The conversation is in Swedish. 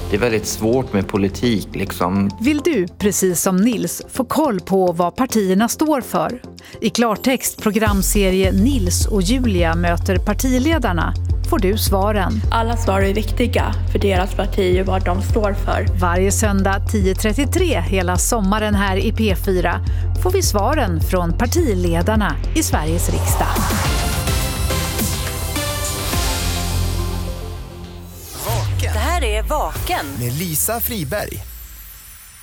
Det är väldigt svårt med politik liksom. Vill du, precis som Nils, få koll på vad partierna står för? I klartext programserie Nils och Julia möter partiledarna får du svaren. Alla svar är viktiga för deras parti och vad de står för. Varje söndag 10.33 hela sommaren här i P4 får vi svaren från partiledarna i Sveriges riksdag. Det här är Vaken med Lisa Friberg.